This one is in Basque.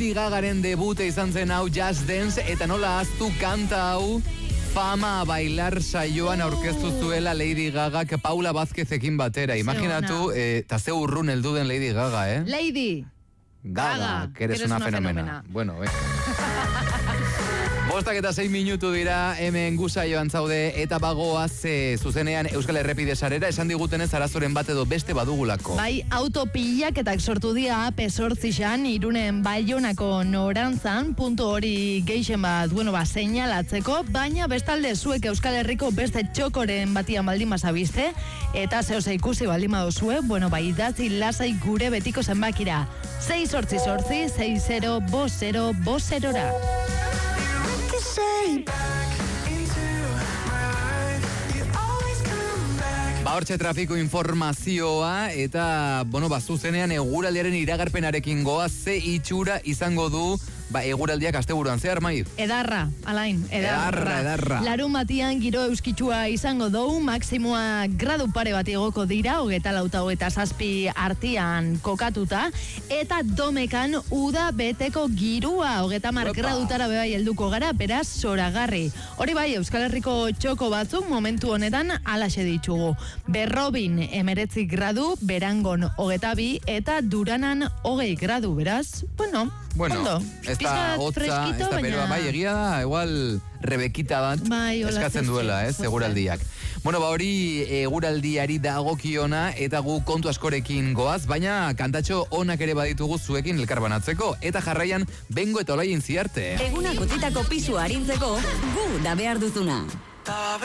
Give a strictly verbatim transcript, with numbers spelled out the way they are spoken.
Lady Gagaren debute izan zen hau Just Dance, eta nola aztu kanta hau Fama Bailar saioan aurkeztu zuela Lady Gagak Paula Vázquezekin batera. Imaginatu, eta ze urrun heldu den Lady Gaga, eh? Lady Gaga, Gaga que eres, eres una, una fenomena. fenomena. Bueno, eh. Bostak eta sei minutu dira hemen gusaioan zaude eta bagoaz e, zuzenean Euskal Errepide sarera esan digutenez arazoren bat edo beste badugulako. Bai, autopilaketak sortu dira pesortzixan Irunen Baionako norantzan puntu hori geixen bat, bueno, ba, seinalatzeko, baina bestalde zuek Euskal Herriko beste txokoren batian baldin bazabizte eta zehoza ikusi baldin badozue, bueno, bai, idatzi lasai gure betiko zenbakira. sei sortzi sortzi, sei zero, bost zero, bost zerora. Ba, hortxe trafiko informazioa eta, bueno, ba, zuzenean eguraldiaren iragarpenarekin goa ze itxura izango du ba, eguraldiak asteburuan zehar, Maiz? Edarra, alain, edarra. Edarra, edarra. Larun batian giro euskitsua izango dugu, maksimoa gradu pare bat igoko dira, hogeta lauta hogeta zazpi artian kokatuta, eta domekan uda beteko girua, hogeta mar gradutara bebai helduko gara, beraz zoragarri. Hori bai, Euskal Herriko txoko batzuk momentu honetan alaxe ditugu. Berrobin emeretzi gradu, Berangon hogeta bi, eta Duranan hogei gradu, beraz, bueno, Bueno, ondo. ez da hotza, ez da beroa, bai, egia da, igual rebekita bat bai, eskatzen duela, ez, eguraldiak. Bueno, ba hori eguraldiari dagokiona eta gu kontu askorekin goaz, baina kantatxo onak ere baditugu zuekin elkarbanatzeko, eta jarraian bengo eta olaien ziarte. Egunak utzitako pisua arintzeko, gu da behar duzuna.